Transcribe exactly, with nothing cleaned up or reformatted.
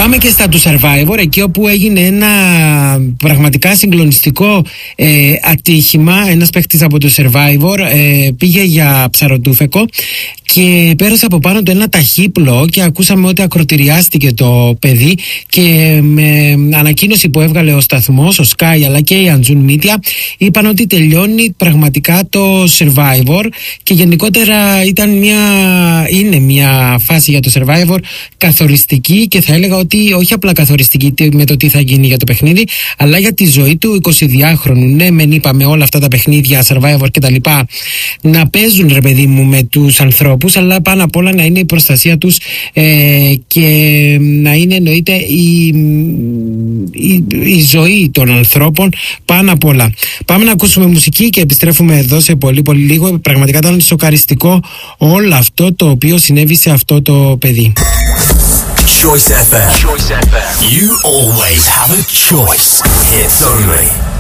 Πάμε και στα του Survivor, εκεί όπου έγινε ένα πραγματικά συγκλονιστικό ε, ατύχημα. Ένας παίκτης από το Survivor ε, πήγε για ψαροτούφεκο και πέρασε από πάνω του ένα ταχύπλο και ακούσαμε ότι ακροτηριάστηκε το παιδί, και με ανακοίνωση που έβγαλε ο σταθμός, ο Sky αλλά και η Anjun Media, είπαν ότι τελειώνει πραγματικά το Survivor, και γενικότερα ήταν μια, είναι μια φάση για το Survivor καθοριστική, και θα έλεγα ότι όχι απλά καθοριστική με το τι θα γίνει για το παιχνίδι, αλλά για τη ζωή του εικοσιδυάχρονου. Ναι, μεν είπαμε όλα αυτά τα παιχνίδια, Survivor και τα λοιπά, να παίζουν, ρε παιδί μου, με τους ανθρώπους, αλλά πάνω απ' όλα να είναι η προστασία τους ε, και να είναι, εννοείται, η, η, η ζωή των ανθρώπων πάνω απ' όλα. Πάμε να ακούσουμε μουσική και επιστρέφουμε εδώ σε πολύ πολύ λίγο. Πραγματικά ήταν σοκαριστικό όλο αυτό το οποίο συνέβη σε αυτό το παιδί. Choice εφ εμ. Choice εφ εμ. You always have a choice. Hits only.